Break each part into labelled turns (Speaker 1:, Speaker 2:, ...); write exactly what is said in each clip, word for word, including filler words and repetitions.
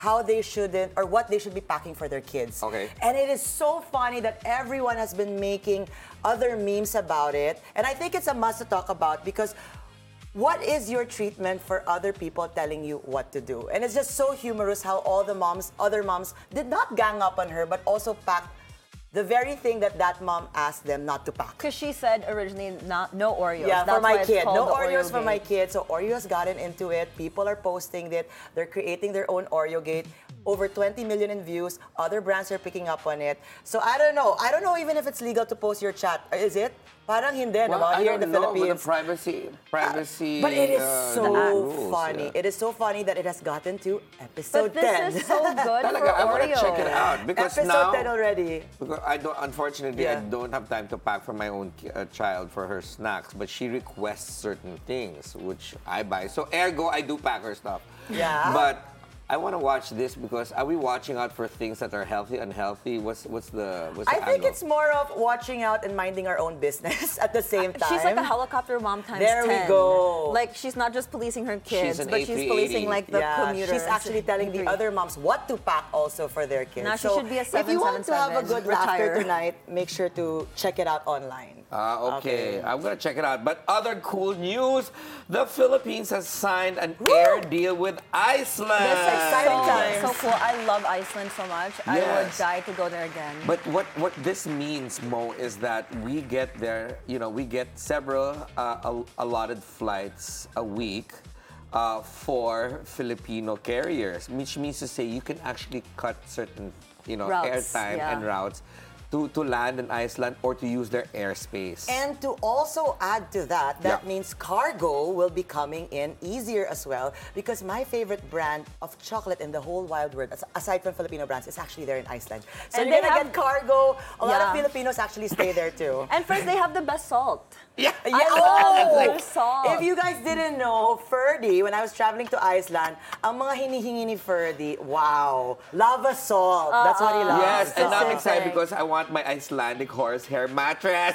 Speaker 1: how they shouldn't or what they should be packing for their kids.
Speaker 2: Okay.
Speaker 1: And it is so funny that everyone has been making other memes about it. And I think it's a must to talk about because what is your treatment for other people telling you what to do? And it's just so humorous how all the moms, other moms, did not gang up on her, but also packed the very thing that that mom asked them not to pack.
Speaker 3: Because she said originally not, no Oreos.
Speaker 1: Yeah,
Speaker 3: That's
Speaker 1: for my
Speaker 3: why it's
Speaker 1: kid.
Speaker 3: called
Speaker 1: No
Speaker 3: the
Speaker 1: Oreos
Speaker 3: Oreo
Speaker 1: for my
Speaker 3: Gate.
Speaker 1: kid. So Oreo has gotten into it. People are posting it. They're creating their own Oreo Gate. Over twenty million in views. Other brands are picking up on it. So I don't know. I don't know even if it's legal to post your chat. Is it? Parang hindi,
Speaker 2: Well,
Speaker 1: no?
Speaker 2: I
Speaker 1: Here in the
Speaker 2: don't know,
Speaker 1: Philippines.
Speaker 2: With the privacy, privacy.
Speaker 1: But it is
Speaker 2: uh,
Speaker 1: so
Speaker 2: rules,
Speaker 1: funny.
Speaker 2: yeah.
Speaker 1: It is so funny that it has gotten to episode
Speaker 3: But this
Speaker 1: ten.
Speaker 3: is so good for
Speaker 2: Talaga, I want
Speaker 3: Oreo.
Speaker 2: to check it out because
Speaker 1: episode
Speaker 2: now,
Speaker 1: ten already.
Speaker 2: because I don't, unfortunately, I
Speaker 1: Yeah.
Speaker 2: don't have time to pack for my own ki- uh, child for her snacks. But she requests certain things, which I buy. So ergo, I do pack her stuff.
Speaker 1: Yeah.
Speaker 2: But I want to watch this because are we watching out for things that are healthy, unhealthy? What's what's the what's the
Speaker 1: I think
Speaker 2: angle?
Speaker 1: it's more of watching out and minding our own business at the same time.
Speaker 3: She's like a helicopter mom times
Speaker 1: There we
Speaker 3: ten.
Speaker 1: go.
Speaker 3: Like she's not just policing her kids,
Speaker 2: an
Speaker 3: but
Speaker 2: A
Speaker 3: she's
Speaker 2: three
Speaker 3: policing
Speaker 2: eighty.
Speaker 3: like the
Speaker 1: yeah,
Speaker 3: commuters.
Speaker 1: she's actually telling the other moms what to pack also for their kids.
Speaker 3: Now she
Speaker 1: so
Speaker 3: should be a
Speaker 1: if you want to have a good
Speaker 3: seven seven seven,
Speaker 1: laughter
Speaker 3: retire.
Speaker 1: tonight, make sure to check it out online.
Speaker 2: Ah, okay.
Speaker 1: Okay.
Speaker 2: I'm gonna check it out. But other cool news: the Philippines has signed an air deal with Iceland.
Speaker 1: That's exciting
Speaker 3: so,
Speaker 1: times.
Speaker 3: so cool. I love Iceland so much. I would
Speaker 2: Yes.
Speaker 3: die to go there again.
Speaker 2: But what, what this means, Mo, is that we get there, you know, we get several uh, al- allotted flights a week uh, for Filipino carriers, which means to say you can actually cut certain, you know,
Speaker 3: Routes,
Speaker 2: airtime
Speaker 3: yeah.
Speaker 2: and routes to, to land in Iceland or to use their airspace.
Speaker 1: And to also add to that, that
Speaker 2: Yeah.
Speaker 1: means cargo will be coming in easier as well because my favorite brand of chocolate in the whole wild world, as- aside from Filipino brands, is actually there in Iceland. So
Speaker 3: And
Speaker 1: you're
Speaker 3: they
Speaker 1: gonna
Speaker 3: have-
Speaker 1: get cargo. A lot of
Speaker 3: Yeah.
Speaker 1: Filipinos actually stay there too.
Speaker 3: And first, they have the best salt.
Speaker 2: yeah.
Speaker 1: Yeah,
Speaker 3: I love their salt.
Speaker 1: If you guys didn't know, Ferdy, when I was traveling to Iceland, ang mga hinihingi ni Ferdy, wow, lava salt. That's what he loves.
Speaker 2: Yes, and I'm
Speaker 3: Specific.
Speaker 2: excited because I want my Icelandic horsehair mattress.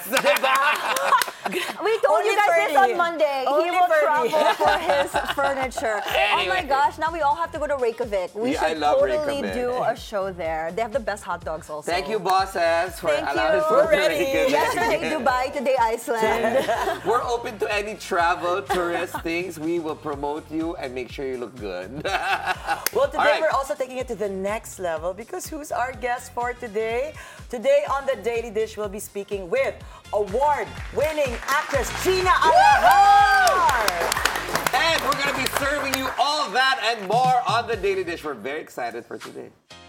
Speaker 3: We told
Speaker 1: Only
Speaker 3: you guys this
Speaker 1: Ferdy.
Speaker 3: on Monday.
Speaker 1: Only
Speaker 3: he will
Speaker 1: Ferdy.
Speaker 3: travel for his furniture. Oh my
Speaker 2: Anyway.
Speaker 3: gosh, now we all have to go to Reykjavik. We
Speaker 2: Yeah, I
Speaker 3: should
Speaker 2: love
Speaker 3: totally
Speaker 2: Reykjavik.
Speaker 3: do a show there. They have the best hot dogs also.
Speaker 2: Thank you, bosses, for
Speaker 3: Thank
Speaker 2: allowing
Speaker 3: you.
Speaker 2: us to
Speaker 1: We're ready.
Speaker 2: Reykjavik.
Speaker 3: Yesterday Dubai, today Iceland.
Speaker 2: We're open to any travel, tourist things. We will promote you and make sure you look good.
Speaker 1: Well, today
Speaker 2: All right.
Speaker 1: we're also taking it to the next level because who's our guest for today? Today on The Daily Dish, we'll be speaking with award-winning actress Gina Alahar.
Speaker 2: And we're going to be serving you all that and more on The Daily Dish. We're very excited for today.